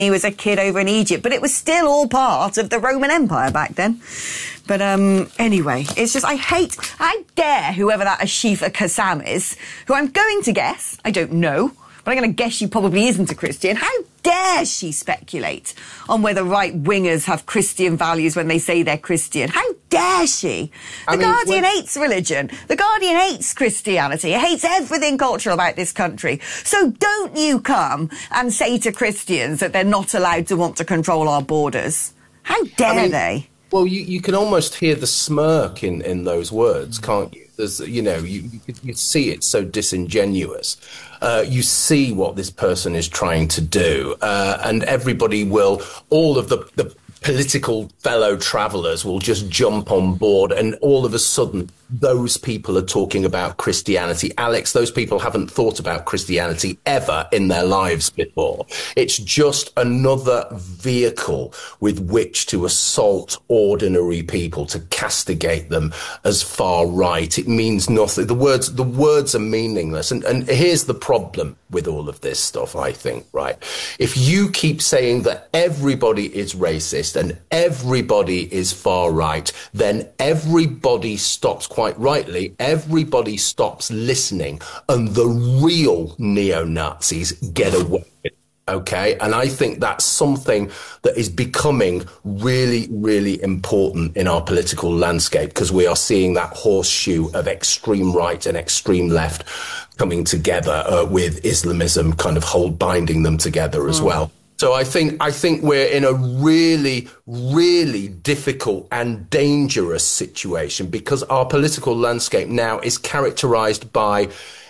he was a kid over in Egypt, but it was still all part of the Roman Empire back then. But anyway, it's just, I dare whoever that Ashifa Kassam is, who I'm going to guess, I don't know, but I'm going to guess she probably isn't a Christian. How dare she speculate on whether right-wingers have Christian values when they say they're Christian? How dare she? The Guardian hates religion. The Guardian hates Christianity. It hates everything cultural about this country. So don't you come and say to Christians that they're not allowed to want to control our borders. How dare they? Well, you can almost hear the smirk in those words, can't you? There's, you see it's so disingenuous. You see what this person is trying to do, and everybody will, all of the political fellow travellers will just jump on board, and all of a sudden those people are talking about Christianity. Alex, those people haven't thought about Christianity ever in their lives before. It's just another vehicle with which to assault ordinary people, to castigate them as far right. It means nothing. The words are meaningless. And here's the problem with all of this stuff, I think, right? If you keep saying that everybody is racist and everybody is far right, then everybody stops, quite rightly, everybody stops listening, and the real neo-Nazis get away with it. Okay, and I think that's something that is becoming really, really important in our political landscape, because we are seeing that horseshoe of extreme right and extreme left coming together with Islamism kind of binding them together as well. So I think we're in a really, really difficult and dangerous situation, because our political landscape now is characterized by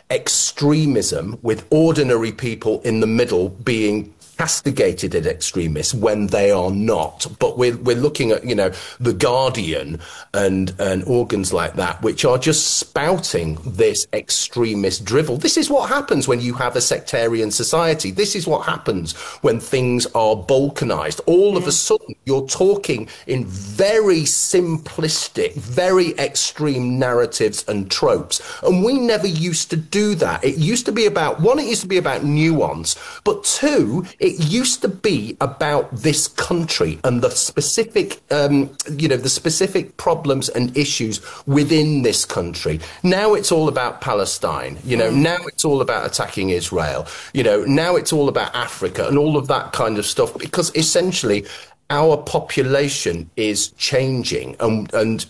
extremism, with ordinary people in the middle being castigated as extremists when they are not. But we're looking at, The Guardian and organs like that, which are just spouting this extremist drivel. This is what happens when you have a sectarian society. This is what happens when things are balkanized. All of a sudden, you're talking in very simplistic, very extreme narratives and tropes. And we never used to do that. It used to be about, one, it used to be about nuance, but two, it used to be about this country and the specific, the specific problems and issues within this country. Now it's all about Palestine. Now it's all about attacking Israel. Now it's all about Africa and all of that kind of stuff, because essentially our population is changing, and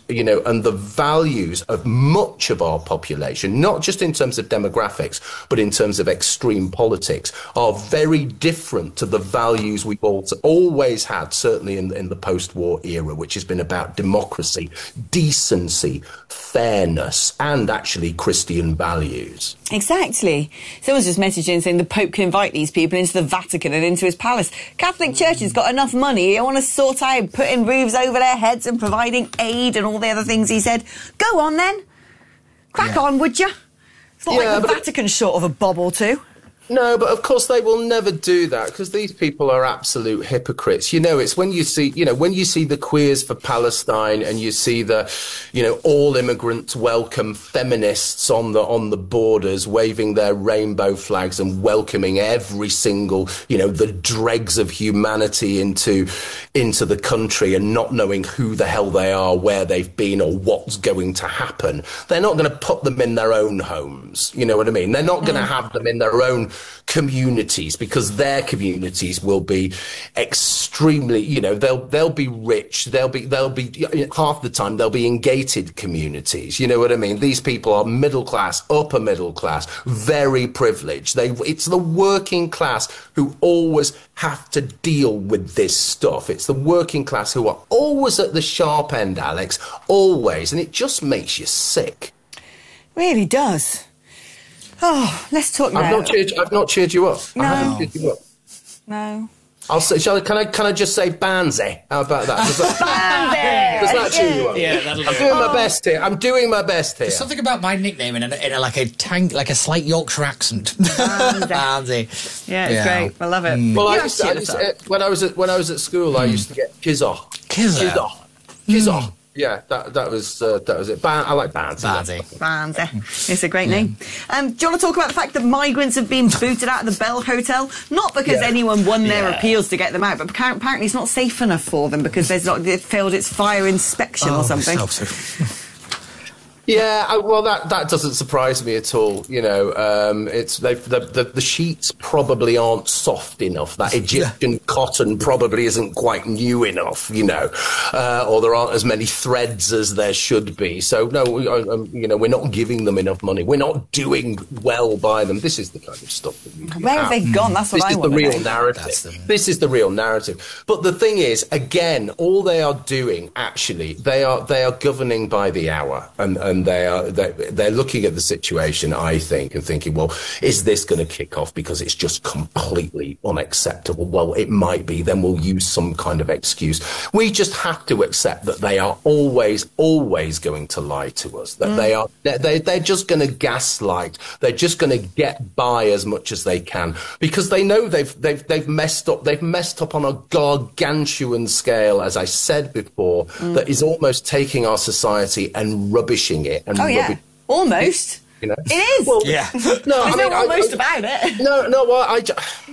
the values of much of our population, not just in terms of demographics, but in terms of extreme politics, are very different to the values we've always had, certainly in the post-war era, which has been about democracy, decency, fairness, and actually Christian values. Exactly. Someone's just messaging saying the Pope can invite these people into the Vatican and into his palace. Catholic Church has got enough money. They want to sort out putting roofs over their heads and providing aid and all the other things he said. Go on then. Crack on, would you? It's not like the Vatican's short of a bob or two. No, but of course they will never do that, because these people are absolute hypocrites. It's when you see, the Queers for Palestine, and you see the, all immigrants welcome feminists on the borders waving their rainbow flags and welcoming every single, the dregs of humanity into the country, and not knowing who the hell they are, where they've been, or what's going to happen. They're not going to put them in their own homes. You know what I mean? They're not going to have them in their own communities, because their communities will be extremely, they'll be rich, they'll be half the time they'll be in gated communities. You know what I mean? These people are middle class, upper middle class, very privileged. It's the working class who always have to deal with this stuff. It's the working class who are always at the sharp end, Alex, always, and it just makes you sick. Really does. Oh, let's talk now. I've not cheered you up. No. I haven't cheered you up. No. I'll say. Can I just say Banzai? How about that? Does that cheer you up? Yeah, that'll do. I'm doing my best here. There's something about my nickname in a slight Yorkshire accent. Banzai. Yeah, it's great. I love it. Well, when I was at school, I used to get Kizza. Yeah, that was it. I like Barnsley. Barnsley. It's a great name. Do you want to talk about the fact that migrants have been booted out of the Bell Hotel? Not because anyone won their appeals to get them out, but apparently it's not safe enough for them because it failed its fire inspection or something. Yeah, well, that doesn't surprise me at all. You know, it's the sheets probably aren't soft enough. That Egyptian cotton probably isn't quite new enough. You know, or there aren't as many threads as there should be. So no, you know, we're not giving them enough money. We're not doing well by them. This is the kind of stuff that we Where have they gone? That's what I want to know. This is the real narrative. This is the real narrative. But the thing is, again, all they are doing actually, they are governing by the hour, and they're looking at the situation, I think, and thinking, well, is this going to kick off because it's just completely unacceptable? Well, it might be. Then we'll use some kind of excuse. We just have to accept that they are always going to lie to us. That they're just going to gaslight. They're just going to get by as much as they can because they know they've messed up. They've messed up on a gargantuan scale, as I said before, that is almost taking our society and rubbishing it. And almost. You know? It is. Well, yeah. No, I mean, almost about it. No. Well,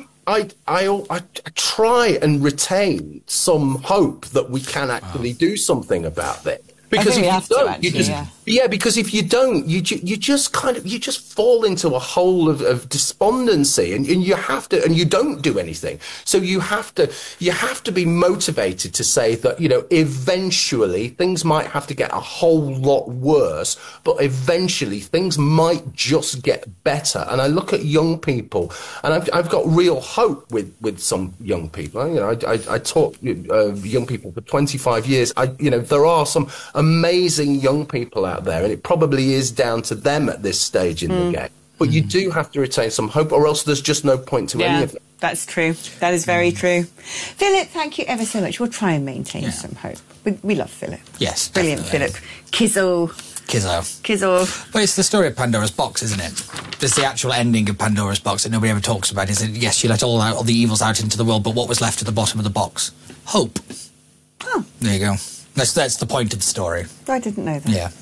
I try and retain some hope that we can actually do something about it. Because if you don't, because if you don't, you just fall into a hole of despondency, and you have to, and you don't do anything. So you have to be motivated to say that, you know, eventually things might have to get a whole lot worse, but eventually things might just get better. And I look at young people, and I've got real hope with some young people. You know, I taught young people for 25 years. There are some amazing young people out there, and it probably is down to them at this stage in the game. But you do have to retain some hope, or else there's just no point to any of it. That's true. That is very true. Philip, thank you ever so much. We'll try and maintain some hope. We love Philip. Yes, brilliant, definitely. Philip. Kizzo. Well, it's the story of Pandora's box, isn't it? It's the actual ending of Pandora's box that nobody ever talks about. Is that, yes, she let all the evils out into the world, but what was left at the bottom of the box? Hope. Oh. There you go. That's the point of the story. I didn't know that. Yeah.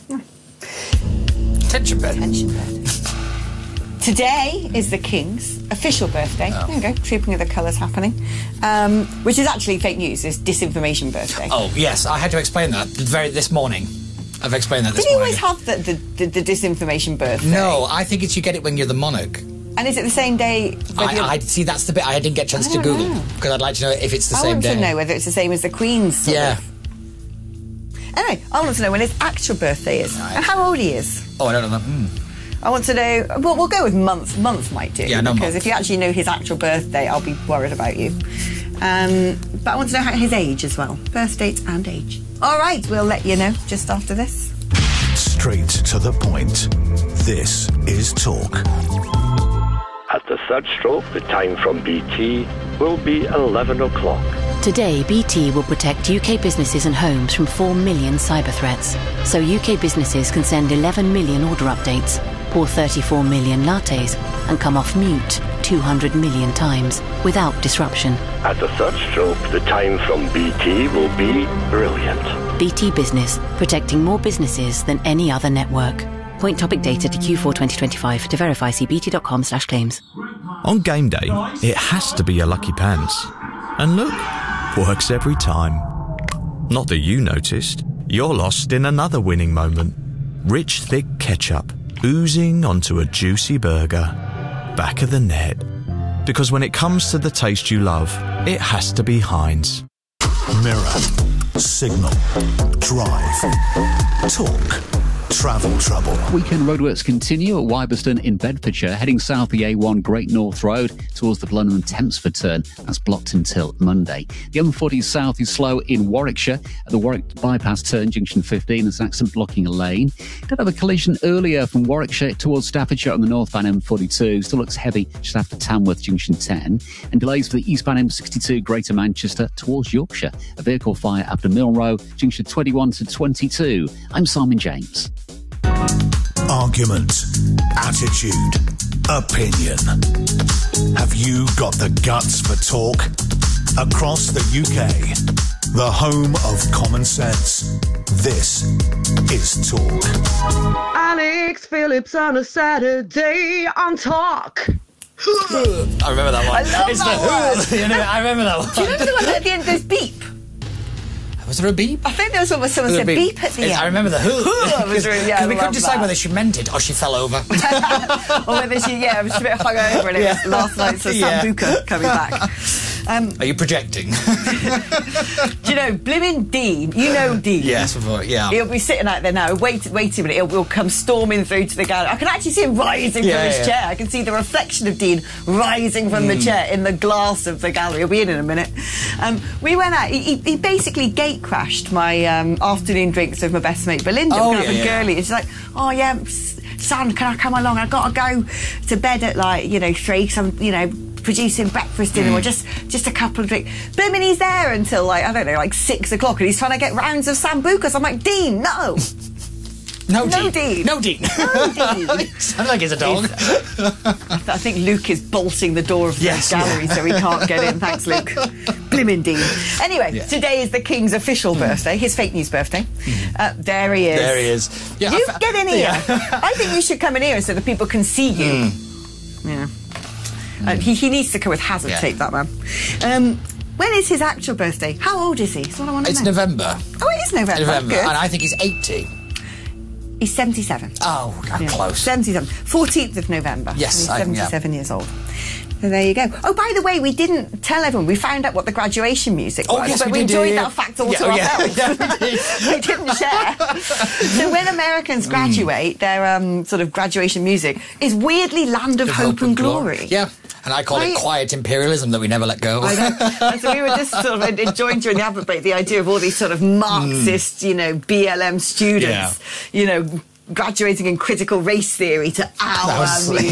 Tension bed. Today is the King's official birthday. There we go, Trooping of the Colours happening. Which is actually fake news, it's disinformation birthday. Oh, yes, I had to explain that this morning. I've explained that this morning. Did you always have the disinformation birthday? No, I think it's you get it when you're the monarch. And is it the same day? I see, that's the bit I didn't get a chance to Google, because I'd like to know if it's the same day. I want to know whether it's the same as the Queen's. Sort of. Anyway, I want to know when his actual birthday is and how old he is. Oh, I don't know. I want to know. Well, we'll go with month. Month might do. Yeah, because if you actually know his actual birthday, I'll be worried about you. But I want to know his age as well. Birth date and age. All right, we'll let you know just after this. Straight to the point. This is Talk. At the third stroke, the time from BT will be 11 o'clock. Today, BT will protect UK businesses and homes from 4 million cyber threats. So UK businesses can send 11 million order updates, pour 34 million lattes, and come off mute 200 million times without disruption. At the third stroke, the time from BT will be brilliant. BT Business, protecting more businesses than any other network. Point topic data to Q4 2025. To verify, see bt.com/claims. On game day, it has to be your lucky pants. And look, works every time. Not that you noticed. You're lost in another winning moment. Rich, thick ketchup oozing onto a juicy burger. Back of the net. Because when it comes to the taste you love, it has to be Heinz. Mirror. Signal. Drive. Talk. Travel trouble. Weekend roadworks continue at Wyberston in Bedfordshire, heading south the A1 Great North Road towards the Blenheim Tempsford turn. That's blocked until Monday. The M40 south is slow in Warwickshire at the Warwick bypass turn, junction 15. There's an accident blocking a lane. Did have a collision earlier from Warwickshire towards Staffordshire on the northbound M42. Still looks heavy just after Tamworth, junction 10. And delays for the eastbound M62 Greater Manchester towards Yorkshire. A vehicle fire after Milrow, junction 21 to 22. I'm Simon James. Argument, attitude, opinion. Have you got the guts for talk? Across the UK, the home of common sense. This is Talk. Alex Phillips on a Saturday on Talk. I remember that one. I love it's that the one. I remember that one. Do you remember the one at the end there's beep? Was there a beep? I think there was one where someone said beep at the end. I remember the who. Because we couldn't decide whether she meant it or she fell over. Or whether she, was a bit hungover and it was last night's Sambuca coming back. Are you projecting? Do you know, blimmin' Dean? You know Dean? Yes, yeah. He'll be sitting out there now. Wait a minute. He'll come storming through to the gallery. I can actually see him rising from his chair. I can see the reflection of Dean rising from the chair in the glass of the gallery. He'll be in a minute. We went out. He basically gate crashed my afternoon drinks with my best mate Belinda. Girly. And she's like, oh yeah, son, can I come along? I've got to go to bed at 3 because I'm, producing breakfast dinner or just a couple of drinks. Blimmin', he's there until 6 o'clock and he's trying to get rounds of Sambucas. I'm like, Dean, no. No, Dean. No, Dean. Sounds like he's a dog. I think Luke is bolting the door of the gallery so he can't get in. Thanks, Luke. Blimmin' Dean. Anyway, today is the King's official birthday, his fake news birthday. There he is. There he is. Yeah, you get in here. I think you should come in here so that people can see you. Yeah. He needs to come with hazard tape, that man. When is his actual birthday? How old is he? That's what I want to know. It's November. Oh, it is November. Good. And I think he's 80. He's 77. Oh, close. 77. 14th of November. Yes, and he's 77 years old. So there you go. Oh, by the way, we didn't tell everyone. We found out what the graduation music was. Yes, but we enjoyed that fact all to ourselves. We didn't share. So when Americans graduate, their sort of graduation music is weirdly Land of Hope and Glory. Yeah. And I call it quiet imperialism that we never let go. I know. And so we were just sort of enjoying during the advert break the idea of all these sort of Marxist, BLM students, graduating in critical race theory to our music.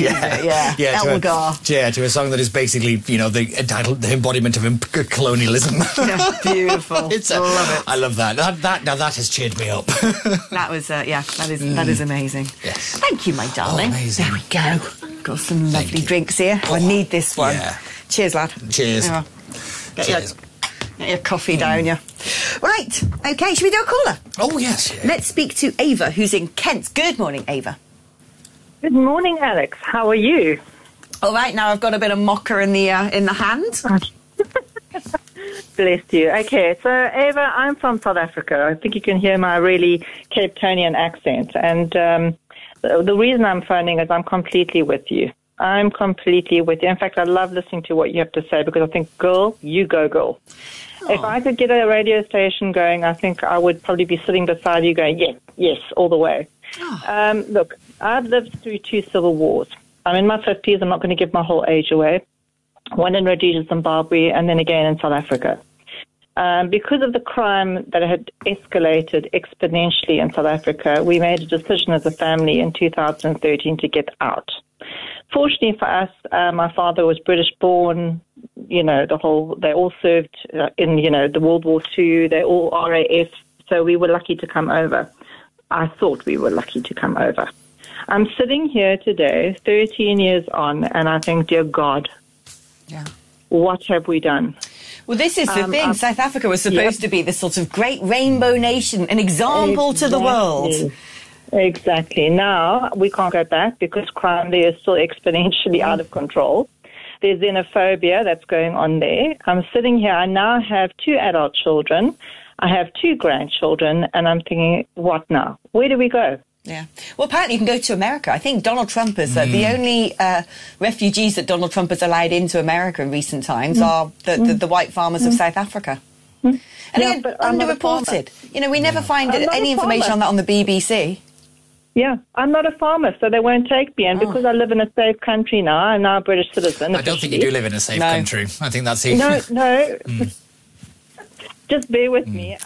Elgar. To a song that is basically, the embodiment of colonialism. Yeah, beautiful. Love it. I love that. Now that has cheered me up. That was, that is amazing. Yes. Thank you, my darling. Oh, amazing. There we go. Got some lovely drinks here. I need this one. Yeah. Cheers, lad. Cheers. Yeah. Cheers. Get your coffee down, yeah. Right, okay, should we do a caller? Oh, yes. Yeah. Let's speak to Ava, who's in Kent. Good morning, Ava. Good morning, Alex. How are you? All right, now I've got a bit of mocha in the hand. Bless you. Okay, so Ava, I'm from South Africa. I think you can hear my really Cape Townian accent. And the reason I'm phoning is I'm completely with you. I'm completely with you. In fact, I love listening to what you have to say because I think, girl, you go, girl. If I could get a radio station going, I think I would probably be sitting beside you going, yes, all the way. Look, I've lived through 2 civil wars. I'm in my 50s. I'm not going to give my whole age away. One in Rhodesia, Zimbabwe, and then again in South Africa. Because of the crime that had escalated exponentially in South Africa, we made a decision as a family in 2013 to get out. Fortunately for us, my father was British born, they all served in, the World War II, they're all RAF, so we were lucky to come over. I thought we were lucky to come over. I'm sitting here today, 13 years on, and I think, dear God, what have we done? Well, this is the thing. South Africa was supposed to be this sort of great rainbow nation, an example to the world. Exactly. Now, we can't go back because crime there is still exponentially out of control. There's xenophobia that's going on there. I'm sitting here. I now have 2 adult children. I have 2 grandchildren, and I'm thinking, what now? Where do we go? Yeah. Well, apparently you can go to America. I think Donald Trump is the only refugees that Donald Trump has allowed into America in recent times are the white farmers of South Africa. And again, underreported. We never find any information on that on the BBC. Yeah, I'm not a farmer, so they won't take me. And because I live in a safe country now, I'm now a British citizen. I don't think you do live in a safe country. I think that's it. No. Just bear with me.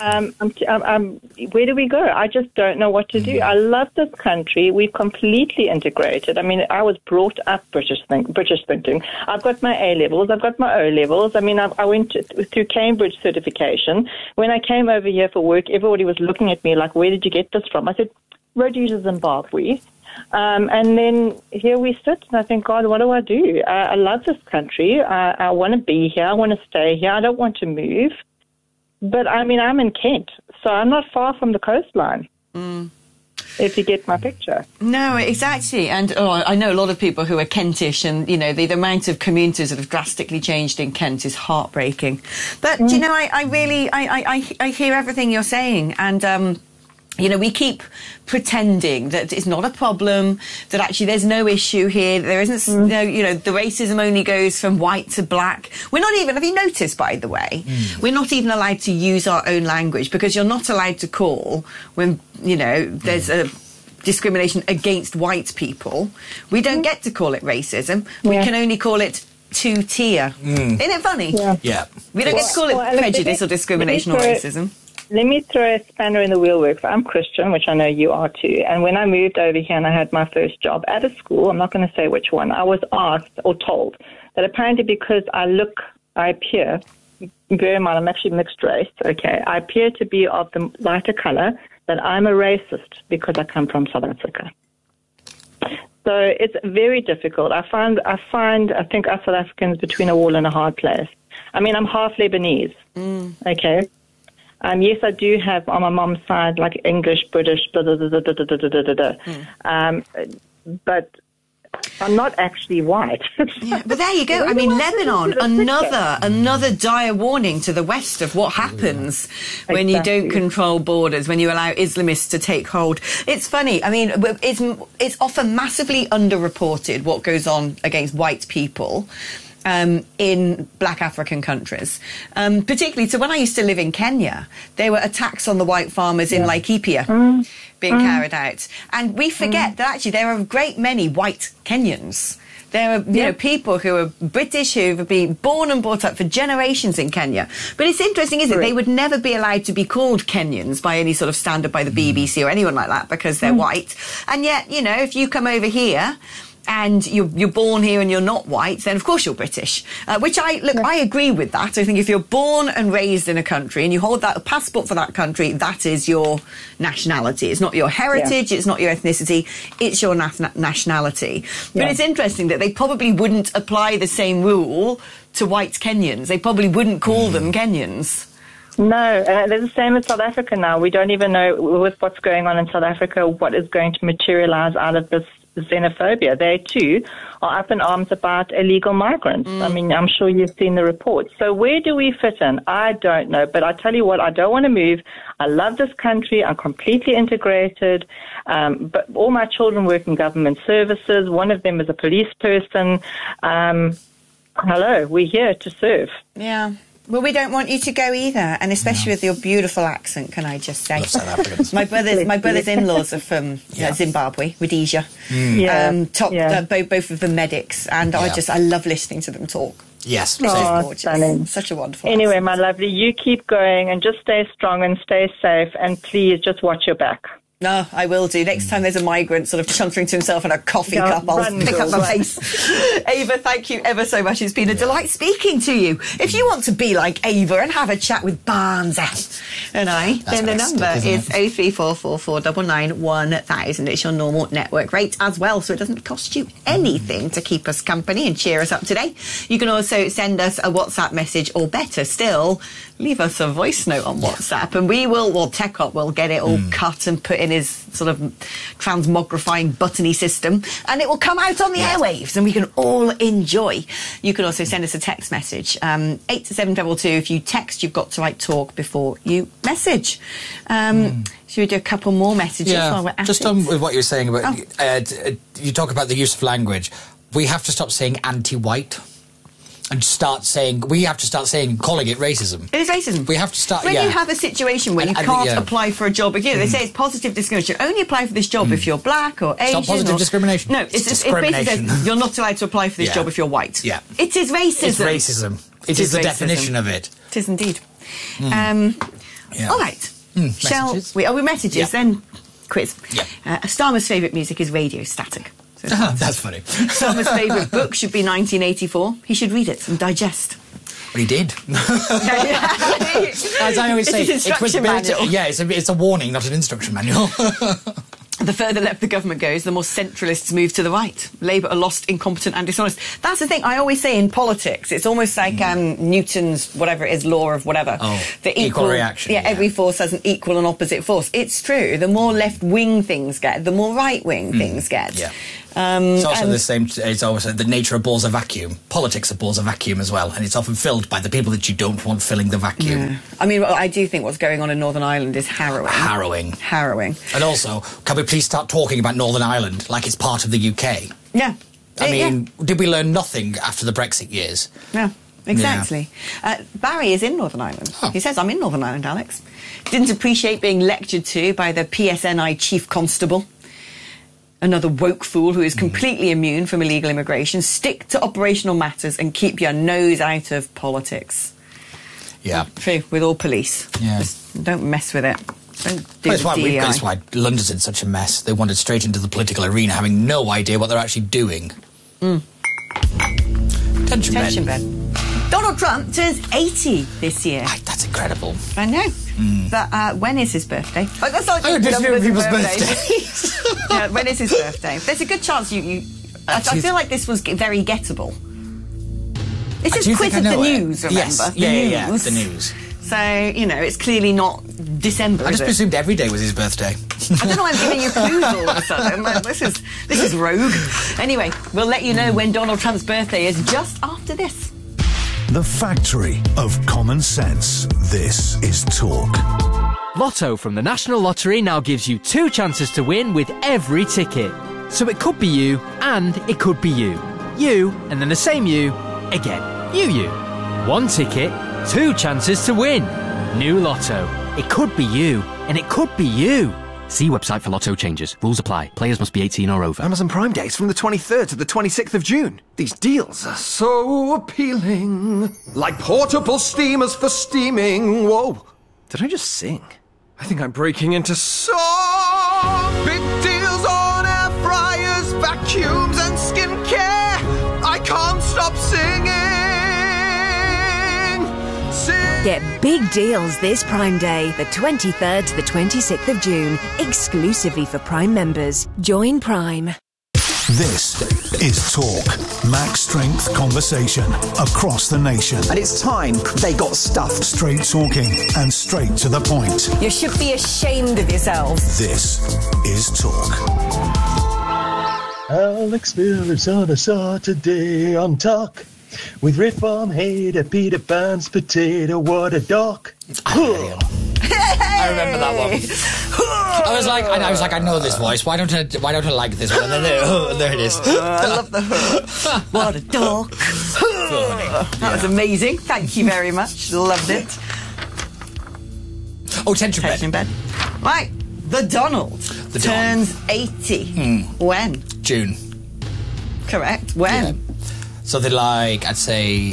Where do we go? I just don't know what to do. I love this country. We've completely integrated. I mean, I was brought up British thinking. I've got my A-levels. I've got my O-levels. I mean, I went through Cambridge certification. When I came over here for work, everybody was looking at me like, where did you get this from? I said, Rhodesia, Zimbabwe. And then here we sit, and I think, God, what do I do? I love this country. I want to be here. I want to stay here. I don't want to move. But, I mean, I'm in Kent, so I'm not far from the coastline. If you get my picture. No, exactly. And I know a lot of people who are Kentish, and, you know, the amount of communities that have drastically changed in Kent is heartbreaking. But, you know, I hear everything you're saying. And, you know, we keep pretending that it's not a problem, that actually there's no issue here. There isn't, no, you know, the racism only goes from white to black. We're not even, have you noticed, by the way, we're not even allowed to use our own language, because you're not allowed to call when, you know, there's a discrimination against white people. We don't get to call it racism. We can only call it two-tier. Isn't it funny? Yeah. We don't get to call it prejudice or discrimination or racism. Let me throw a spanner in the wheel works. I'm Christian, which I know you are too. And when I moved over here and I had my first job at a school, I'm not going to say which one, I was asked or told that apparently because I appear, bear in mind I'm actually mixed race, okay, I appear to be of the lighter color, that I'm a racist because I come from South Africa. So it's very difficult. I think us South Africans between a wall and a hard place. I mean, I'm half Lebanese, okay? Yes, I do have on my mom's side like English, British, but I'm not actually white. Yeah, but there you go. I mean, Lebanon, another dire warning to the West of what happens when you don't control borders, when you allow Islamists to take hold. It's funny. I mean, it's often massively underreported what goes on against white people. In black African countries, particularly. So when I used to live in Kenya, there were attacks on the white farmers in Laikipia being carried out. And we forget that actually there are a great many white Kenyans. There are you know, people who are British who have been born and brought up for generations in Kenya. But it's interesting, isn't it? They would never be allowed to be called Kenyans by any sort of standard by the BBC or anyone like that because they're white. And yet, you know, if you come over here and you're born here and you're not white, then of course you're British. Which I agree with that. I think if you're born and raised in a country and you hold that a passport for that country, that is your nationality. It's not your heritage, it's not your ethnicity, it's your nationality. But it's interesting that they probably wouldn't apply the same rule to white Kenyans. They probably wouldn't call them Kenyans. No, they're the same as South Africa now. We don't even know with what's going on in South Africa what is going to materialize out of this xenophobia. They too are up in arms about illegal migrants. I mean, I'm sure you've seen the reports. So where do we fit in? I don't know. But I tell you what, I don't want to move. I love this country. I'm completely integrated. But all my children work in government services. One of them is a police person. Hello, we're here to serve. Yeah. Well, we don't want you to go either, and especially with your beautiful accent, can I just say? My brother's in-laws are from Zimbabwe, Rhodesia. Both of them medics, and I love listening to them talk. Yes, gorgeous. Such a wonderful Anyway, accent. my lovely, you keep going and just stay strong and stay safe, and please just watch your back. No, I will do. Next time there's a migrant sort of chuntering to himself in a coffee cup, I'll pick up the pace. Ava, thank you ever so much. It's been a delight speaking to you. If you want to be like Ava and have a chat with Barnes and I, then the number is 03444991000. It's your normal network rate as well, so it doesn't cost you anything to keep us company and cheer us up today. You can also send us a WhatsApp message, or better still, leave us a voice note on WhatsApp, and TechOp will get it all cut and put in his sort of transmogrifying buttony system, and it will come out on the airwaves and we can all enjoy. You can also send us a text message, 82722. If you text, you've got to write talk before you message. Should we do a couple more messages while we're at just on with what you were saying about you talk about the use of language. We have to stop saying anti-white and calling it racism. It is racism. We have to start. When you have a situation where you can't apply for a job again, they say it's positive discrimination. Only apply for this job if you're black or Asian. It's not positive discrimination. No, it's basically says you're not allowed to apply for this job if you're white. Yeah, it is racism. It's racism. It is the definition of it. It is indeed. All right. Shall we? Oh, we messages then. Quiz. Yeah. Starmer's favourite music is Radio Static. So that's funny. Starmer's favourite book should be 1984. He should read it and digest. Well, he did. As I always say, it's a warning, not an instruction manual. the further left the government goes, the more centralists move to the right. Labour are lost, incompetent and dishonest. That's the thing I always say in politics. It's almost like Newton's, whatever it is, law of whatever. Oh, the equal reaction. Yeah, every force has an equal and opposite force. It's true. The more left-wing things get, the more right-wing things get. Yeah. It's also the same. It's always the nature abhors a vacuum. Politics abhors a vacuum as well, and it's often filled by the people that you don't want filling the vacuum. Yeah. I mean, I do think what's going on in Northern Ireland is harrowing. Harrowing. And also, can we please start talking about Northern Ireland like it's part of the UK? Yeah. I mean, did we learn nothing after the Brexit years? Yeah. Exactly. Yeah. Barry is in Northern Ireland. Oh. He says, I'm in Northern Ireland, Alex. Didn't appreciate being lectured to by the PSNI chief constable. Another woke fool who is completely immune from illegal immigration. Stick to operational matters and keep your nose out of politics. Yeah. True, with all police. Yeah. Just don't mess with it. Don't do DEI. That's why London's in such a mess. They wandered straight into the political arena, having no idea what they're actually doing. Tension bed. Donald Trump turns 80 this year. That's incredible. I know. But when is his birthday? That's like people's birthdays. Yeah, when is his birthday? There's a good chance I feel like this was very gettable. This is quiz of the news, remember? Yes. Yeah, the news. So, it's clearly not December. I just presumed every day was his birthday. I don't know why I'm giving you clues all of a sudden. This is rogue. Anyway, we'll let you know when Donald Trump's birthday is just after this. The factory of common sense. This is Talk. Lotto from the National Lottery now gives you 2 chances to win with every ticket. So it could be you, and it could be you. You, and then the same you, again. You. 1 ticket, 2 chances to win. New Lotto. It could be you, and it could be you. See website for Lotto changes. Rules apply. Players must be 18 or over. Amazon Prime Days from the 23rd to the 26th of June. These deals are so appealing. Like portable steamers for steaming. Whoa. Did I just sing? I think I'm breaking into song. Big deals on air fryers, vacuums and skincare. I can't stop singing. Get big deals this Prime Day, the 23rd to the 26th of June, exclusively for Prime members. Join Prime. This is Talk. Max strength conversation across the nation. And it's time they got stuffed. Straight talking and straight to the point. You should be ashamed of yourselves. This is Talk. Alex Phillips on a Saturday on Talk. With Rick from Hater, Peter Pan's potato, what a doc. I remember that one. I was like, I know this voice. Why don't I like this one? And then there it is. I love the what a doc. That was amazing. Thank you very much. Loved it. Oh, tension bed. Right, the Donald turns 80. When? June. Correct. When? Yeah. Something like, I'd say,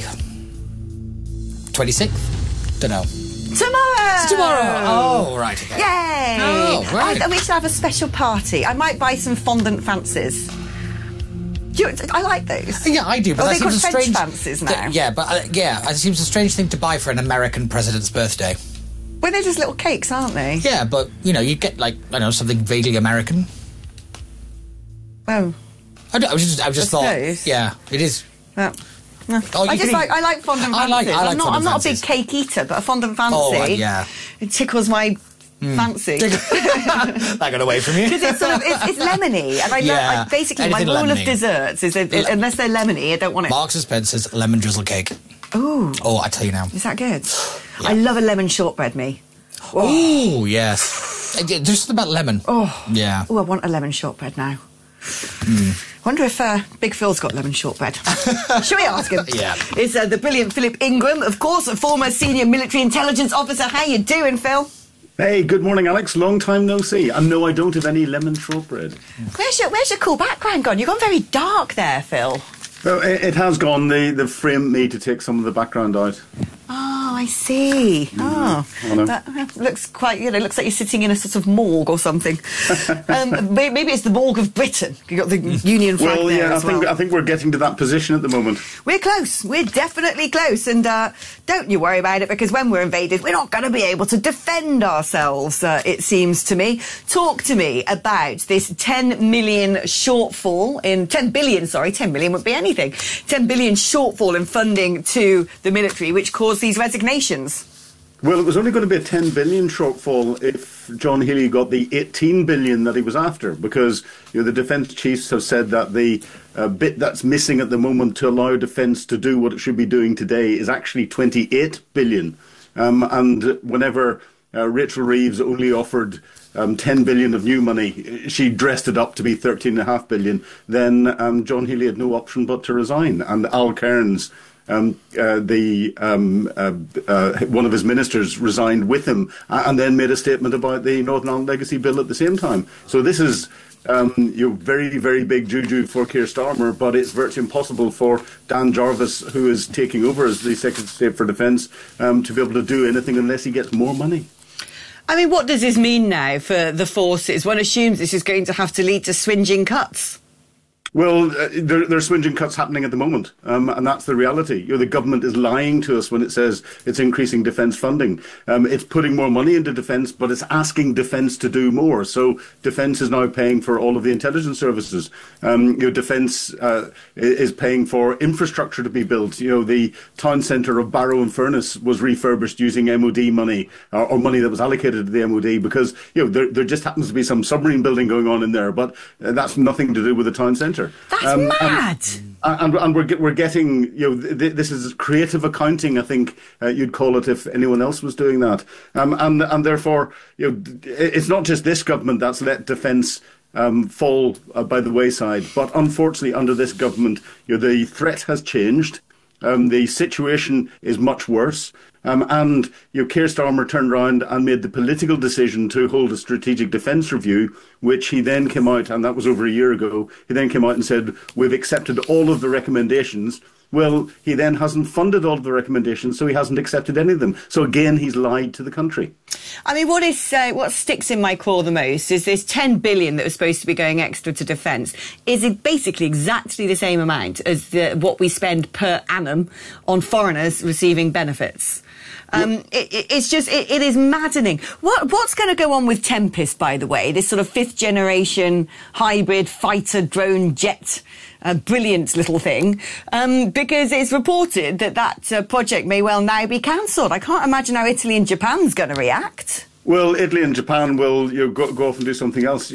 26th? Don't know. Tomorrow! Oh, right, okay. Yay! Oh, right. And we should have a special party. I might buy some fondant fancies. I like those. Yeah, I do, but that they called seems a French strange... fancies now. It seems a strange thing to buy for an American president's birthday. Well, they're just little cakes, aren't they? Yeah, but, you get, something vaguely American. Oh. I just thought... Suppose. Yeah, it is... No. I like fondant fancies. I'm not a big cake eater, but a fondant fancy. Oh, yeah. It tickles my fancy. That got away from you. Because it's it's lemony, and I basically my rule of desserts is unless they're lemony, I don't want it. Marks and Spencer's lemon drizzle cake. Ooh. Oh, I tell you now. Is that good? Yeah. I love a lemon shortbread, me. Oh, yes. There's something about lemon. Oh. Yeah. Oh, I want a lemon shortbread now. Wonder if Big Phil's got lemon shortbread. Shall we ask him? Yeah. It's the brilliant Philip Ingram, of course, a former senior military intelligence officer. How you doing, Phil? Hey, good morning, Alex. Long time no see. And no, I don't have any lemon shortbread. Where's your cool background gone? You've gone very dark there, Phil. Well, it has gone. They've framed me to take some of the background out. Oh, I see. That looks quite, looks like you're sitting in a sort of morgue or something. Maybe it's the morgue of Britain. You've got the Union flag there as well. I think we're getting to that position at the moment. We're close. We're definitely close. And don't you worry about it, because when we're invaded, we're not going to be able to defend ourselves, it seems to me. Talk to me about this 10 million shortfall in 10 billion, sorry, 10 million wouldn't be anything. 10 billion shortfall in funding to the military, which caused these resignations. Well, it was only going to be a 10 billion shortfall if John Healey got the 18 billion that he was after, because the defence chiefs have said that the bit that's missing at the moment to allow defence to do what it should be doing today is actually 28 billion. And whenever Rachel Reeves only offered 10 billion of new money, she dressed it up to be 13.5 billion, then John Healey had no option but to resign. And Al Cairns, one of his ministers, resigned with him and then made a statement about the Northern Ireland Legacy Bill at the same time. So this is very, very big juju for Keir Starmer, but it's virtually impossible for Dan Jarvis, who is taking over as the Secretary of State for Defence, to be able to do anything unless he gets more money. I mean, what does this mean now for the forces? One assumes this is going to have to lead to swinging cuts. Well, there are swinging cuts happening at the moment, and that's the reality. The government is lying to us when it says it's increasing defence funding. It's putting more money into defence, but it's asking defence to do more. So defence is now paying for all of the intelligence services. Defence is paying for infrastructure to be built. The town centre of Barrow in Furness was refurbished using MOD money, or money that was allocated to the MOD, because there just happens to be some submarine building going on in there, but that's nothing to do with the town centre. That's mad. And we're getting, this is creative accounting, I think you'd call it, if anyone else was doing that. And therefore, it's not just this government that's let defence fall by the wayside, but unfortunately under this government, the threat has changed. The situation is much worse. And Keir Starmer turned around and made the political decision to hold a strategic defence review, which he then came out, and that was over a year ago, he then came out and said, we've accepted all of the recommendations. Well, he then hasn't funded all of the recommendations, so he hasn't accepted any of them. So again, he's lied to the country. I mean, what sticks in my craw the most is this 10 billion that was supposed to be going extra to defence is it basically exactly the same amount as what we spend per annum on foreigners receiving benefits. It is maddening. What's going to go on with Tempest, by the way, this sort of 5th generation hybrid fighter drone jet, brilliant little thing, because it's reported that project may well now be cancelled. I can't imagine how Italy and Japan's going to react. Well, Italy and Japan will go off and do something else.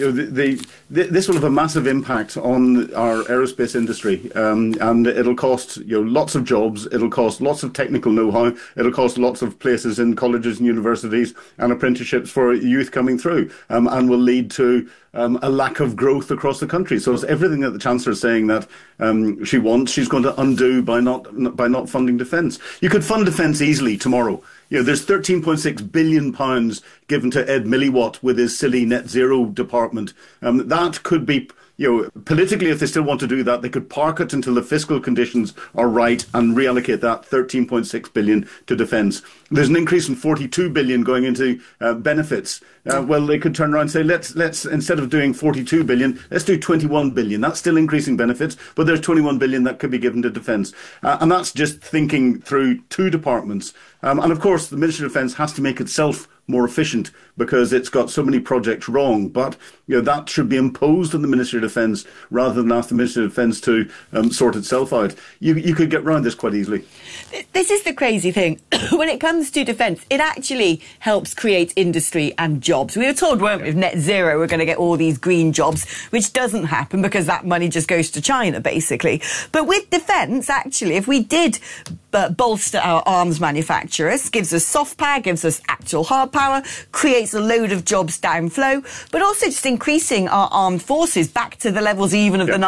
This will have a massive impact on our aerospace industry, and it'll cost lots of jobs. It'll cost lots of technical know-how. It'll cost lots of places in colleges and universities and apprenticeships for youth coming through, and will lead to a lack of growth across the country. So it's everything that the Chancellor is saying that she wants, she's going to undo by not funding defence. You could fund defence easily tomorrow. There's £13.6 billion given to Ed Milliwatt with his silly net zero department. That could be, politically, if they still want to do that, they could park it until the fiscal conditions are right and reallocate that £13.6 billion to defence. There's an increase in £42 billion going into benefits. Well, they could turn around and say, let's instead of doing £42 billion, let's do £21 billion. That's still increasing benefits, but there's £21 billion that could be given to defence. And that's just thinking through two departments. And of course, the Ministry of Defence has to make itself more efficient because it's got so many projects wrong. But that should be imposed on the Ministry of Defence rather than ask the Ministry of Defence to sort itself out. You could get round this quite easily. This is the crazy thing. When it comes to defence, it actually helps create industry and jobs. We were told, weren't we, with net zero, we're going to get all these green jobs, which doesn't happen because that money just goes to China, basically. But with defence, actually, if we did bolster our arms manufacturers, gives us soft power, gives us actual hard power, creates a load of jobs downflow, but also just increasing our armed forces back to the levels even of the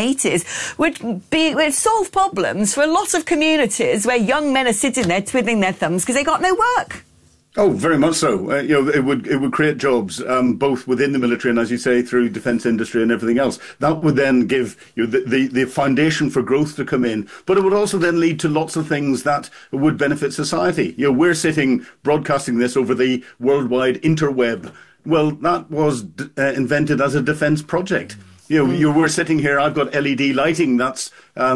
1980s would solve problems for a lot of communities where young men are sitting there twiddling their thumbs because they got no work. Oh, very much so. It would create jobs, both within the military and, as you say, through defence industry and everything else. That would then give the foundation for growth to come in. But it would also then lead to lots of things that would benefit society. We're sitting broadcasting this over the worldwide interweb. Well, that was invented as a defence project. We're sitting here. I've got LED lighting that's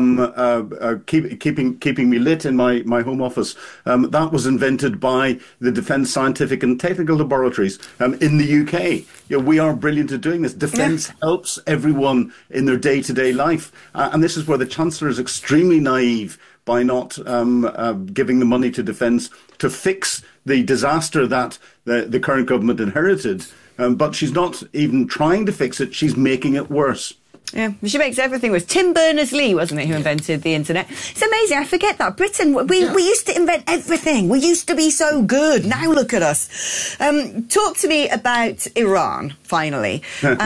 keeping me lit in my home office. That was invented by the Defence Scientific and Technical Laboratories in the UK. We are brilliant at doing this. Defence helps everyone in their day-to-day life, and this is where the Chancellor is extremely naive by not giving the money to defence to fix the disaster that the current government inherited. But she's not even trying to fix it, she's making it worse. Yeah, she makes everything worse. Tim Berners-Lee, wasn't it, who invented the internet? It's amazing, I forget that. Britain, we used to invent everything. We used to be so good. Now look at us. Talk to me about Iran, finally.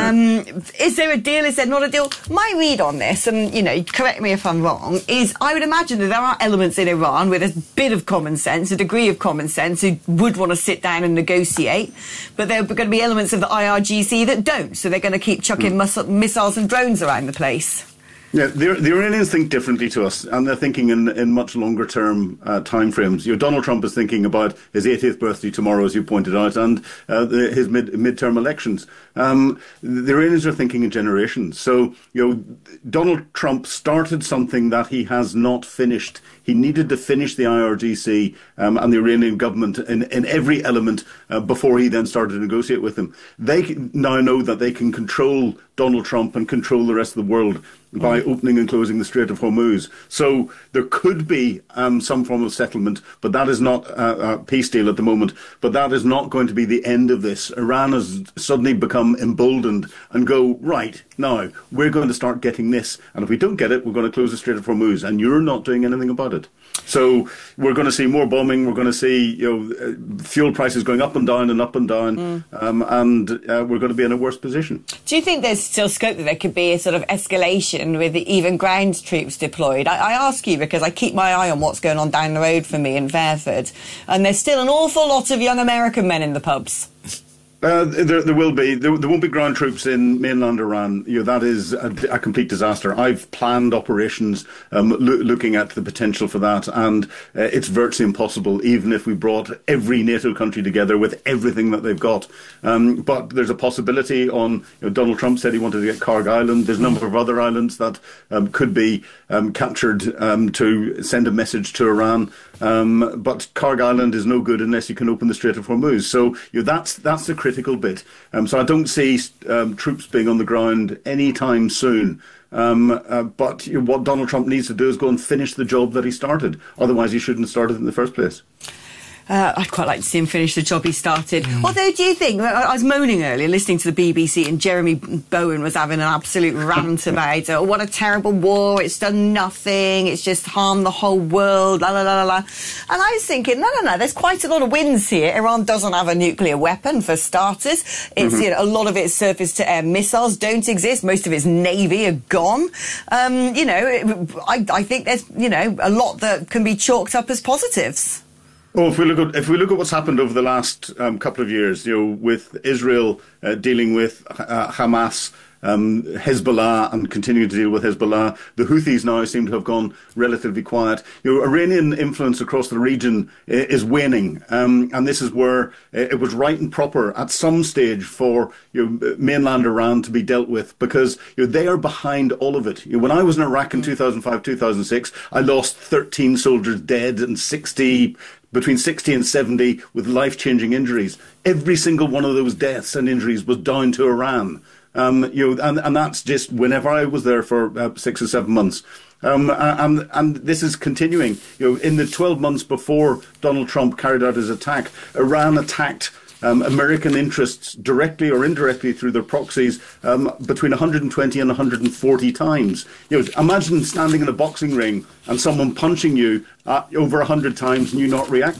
Is there a deal? Is there not a deal? My read on this, and, correct me if I'm wrong, is I would imagine that there are elements in Iran with a bit of common sense, a degree of common sense, who would want to sit down and negotiate, but there are going to be elements of the IRGC that don't, so they're going to keep chucking missiles and drones around the place. Yeah, the Iranians think differently to us, and they're thinking in much longer term time frames. Donald Trump is thinking about his 80th birthday tomorrow, as you pointed out, and his midterm elections. The Iranians are thinking in generations. So, Donald Trump started something that he has not finished. He needed to finish the IRGC and the Iranian government in every element before he then started to negotiate with them. They now know that they can control Donald Trump and control the rest of the world by opening and closing the Strait of Hormuz. So there could be some form of settlement, but that is not a peace deal at the moment. But that is not going to be the end of this. Iran has suddenly become emboldened and go, right, now we're going to start getting this. And if we don't get it, we're going to close the Strait of Hormuz. And you're not doing anything about it. So we're going to see more bombing. We're going to see fuel prices going up and down and up and down. And we're going to be in a worse position. Do you think there's still scope that there could be a sort of escalation with even ground troops deployed? I ask you because I keep my eye on what's going on down the road for me in Fairford, and there's still an awful lot of young American men in the pubs. There will be. There won't be ground troops in mainland Iran. That is a complete disaster. I've planned operations looking at the potential for that, and it's virtually impossible, even if we brought every NATO country together with everything that they've got. But there's a possibility on, Donald Trump said he wanted to get Karg Island. There's a number of other islands that could be captured to send a message to Iran. But Karg Island is no good unless you can open the Strait of Hormuz. So that's the critical bit. So I don't see troops being on the ground anytime soon. But what Donald Trump needs to do is go and finish the job that he started. Otherwise, he shouldn't have started in the first place. I'd quite like to see him finish the job he started. Although, do you think, I was moaning earlier, listening to the BBC, and Jeremy Bowen was having an absolute rant about, what a terrible war, it's done nothing, it's just harmed the whole world, la la la la. And I was thinking, no, there's quite a lot of wins here. Iran doesn't have a nuclear weapon, for starters. It's, a lot of its surface-to-air missiles don't exist. Most of its navy are gone. I think there's, a lot that can be chalked up as positives. Well, if we look at what's happened over the last couple of years, with Israel dealing with Hamas, Hezbollah, and continuing to deal with Hezbollah, the Houthis now seem to have gone relatively quiet. Iranian influence across the region is waning, and this is where it was right and proper at some stage for mainland Iran to be dealt with, because they are behind all of it. When I was in Iraq in 2005-2006, I lost 13 soldiers dead and between 60 and 70 with life-changing injuries. Every single one of those deaths and injuries was down to Iran. And that's just whenever I was there for 6 or 7 months. And this is continuing. In the 12 months before Donald Trump carried out his attack, Iran attacked American interests directly or indirectly through their proxies between 120 and 140 times. Imagine standing in a boxing ring and someone punching you over 100 times and you not reacting.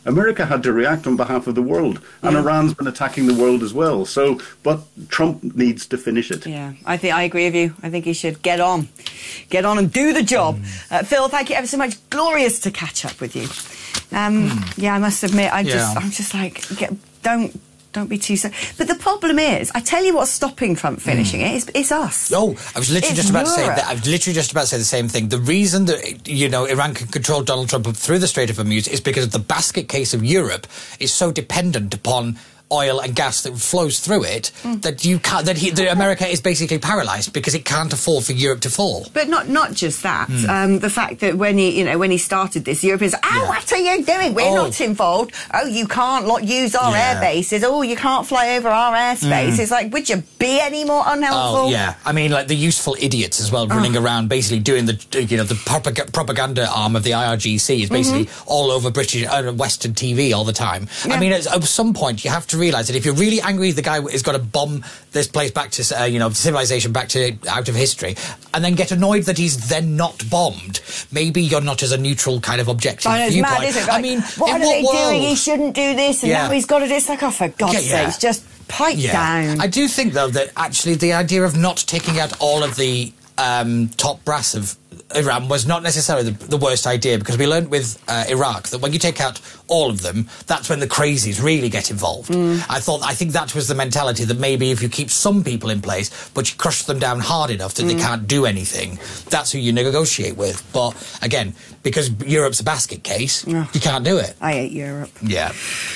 America had to react on behalf of the world, and Iran's been attacking the world as well. So, but Trump needs to finish it. Yeah, I agree with you. I think he should get on and do the job. Phil, thank you ever so much. Glorious to catch up with you. Yeah, I must admit, I'm just like, don't be too sad. But the problem is, I tell you what's stopping Trump finishing it, it's us. Oh, I was literally just about to say that. I was literally just about to say the same thing. The reason that, Iran can control Donald Trump through the Strait of Hormuz is because the basket case of Europe is so dependent upon oil and gas that flows through it that America is basically paralysed because it can't afford for Europe to fall. But not just that. The fact that when he started this, Europeans, what are you doing? We're not involved. Oh, you can't use our air bases. Oh, you can't fly over our airspace. It's like, would you be any more unhelpful? Oh, yeah. I mean, like the useful idiots as well, running around basically doing the propaganda arm of the IRGC is basically all over British Western TV all the time. Yeah. I mean, at some point you have to realise that if you're really angry, the guy is going to bomb this place back to, civilization back to out of history, and then get annoyed that he's then not bombed. Maybe you're not as a neutral kind of objective viewpoint. It's mad, isn't it? Like, I mean, what are they doing? He shouldn't do this, and now he's got to do this. Like, oh, for God's sakes, just pipe down. I do think, though, that actually the idea of not taking out all of the top brass of Iran was not necessarily the worst idea, because we learned with Iraq that when you take out all of them, that's when the crazies really get involved. I think that was the mentality, that maybe if you keep some people in place but you crush them down hard enough that they can't do anything, that's who you negotiate with. But again, because Europe's a basket case, you can't do it. I hate Europe. Yeah.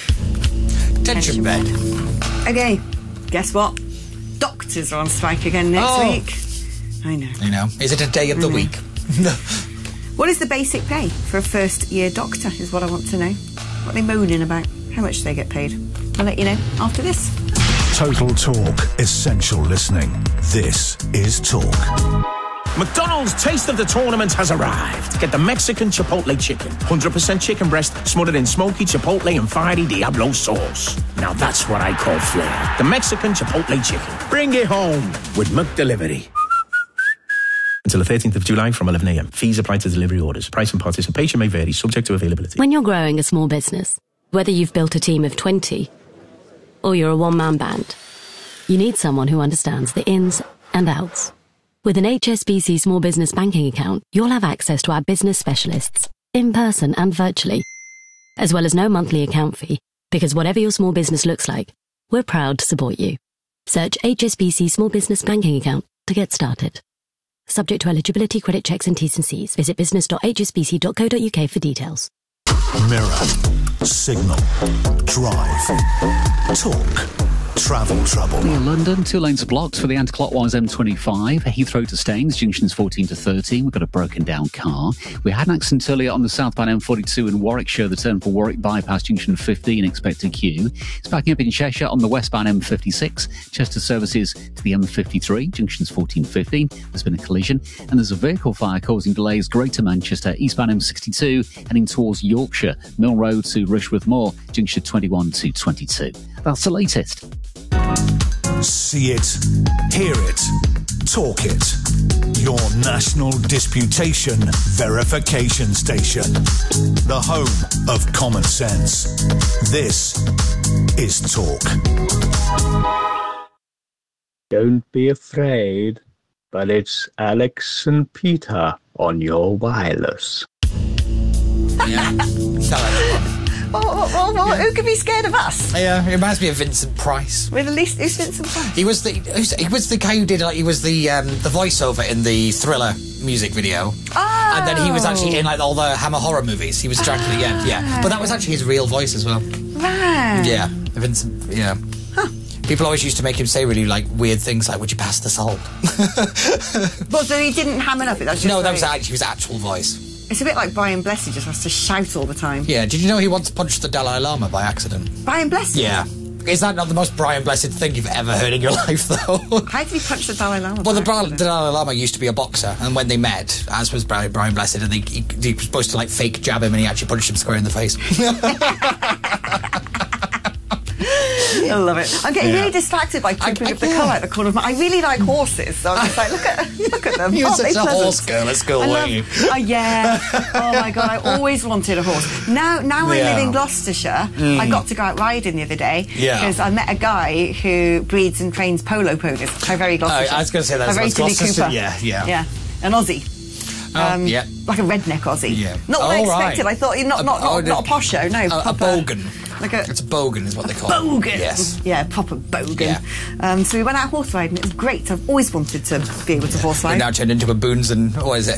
Tension bed. Okay, guess what? Doctors are on strike again next week. I know. Is it a day of the week? What is the basic pay for a first-year doctor is what I want to know. What are they moaning about? How much do they get paid? I'll let you know after this. Total Talk. Essential listening. This is Talk. McDonald's Taste of the Tournament has arrived. Get the Mexican Chipotle Chicken. 100% chicken breast smothered in smoky Chipotle and fiery Diablo sauce. Now that's what I call flair. The Mexican Chipotle Chicken. Bring it home with McDelivery. Until the 13th of July from 11 a.m. Fees apply to delivery orders. Price and participation may vary, subject to availability. When you're growing a small business, whether you've built a team of 20 or you're a one-man band, you need someone who understands the ins and outs. With an HSBC Small Business Banking account, you'll have access to our business specialists, in person and virtually, as well as no monthly account fee, because whatever your small business looks like, we're proud to support you. Search HSBC Small Business Banking account to get started. Subject to eligibility, credit checks and T's and C's. Visit business.hsbc.co.uk for details. Mirror, Signal, Drive, Talk, Travel Trouble. Near London, 2 lanes are blocked for the anti-clockwise M25. Heathrow to Staines, junctions 14 to 13. We've got a broken down car. We had an accident earlier on the southbound M42 in Warwickshire, the turn for Warwick bypass, junction 15, expected queue. It's backing up in Cheshire on the westbound M56. Chester services to the M53, junctions 14 15. There's been a collision, and there's a vehicle fire causing delays Greater Manchester, eastbound M62, heading towards Yorkshire, Mill Road to Rushworth Moor, junction 21 to 22. That's the latest. See it, hear it, talk it. Your national disputation verification station. The home of common sense. This is Talk. Don't be afraid, but it's Alex and Peter on your wireless. Well, who could be scared of us? Yeah, it reminds me of Vincent Price. With at least who's Vincent Price? He was the guy who did he was the voiceover in the Thriller music video. Oh. And then he was actually in all the Hammer horror movies. He was Dracula, yeah. But that was actually his real voice as well. Right. Yeah, Vincent. Yeah. Huh. People always used to make him say really weird things like, "Would you pass the salt?" Well, so he didn't ham it up. That was his actual voice. It's a bit like Brian Blessed, just has to shout all the time. Yeah, did you know he once punched the Dalai Lama by accident? Brian Blessed? Yeah. Is that not the most Brian Blessed thing you've ever heard in your life, though? How did he punch the Dalai Lama? Well, the Dalai Lama used to be a boxer, and when they met, as was Brian Blessed, and he was supposed to fake jab him, and he actually punched him square in the face. I love it. I'm getting really distracted by Keeping Up the Colour at the corner of my... I really like horses, so I'm just like, look at them. You were Aren't such they a pleasant? horse girl at school, weren't you? Oh, yeah. Oh, my God, I always wanted a horse. Now I live in Gloucestershire. I got to go out riding the other day because I met a guy who breeds and trains polo ponies. I'm very Gloucestershire. I was going to say that. A very Jilly Cooper. Yeah. An Aussie. Like a redneck Aussie. Yeah. Not what I expected. I thought not a posho. No, a bogan. It's a bogan, is what they call it. Bogan. Yes. Yeah, proper bogan. Yeah. So we went out horse riding. It was great. I've always wanted to be able to horse ride. Now turned into a Boons and what is it?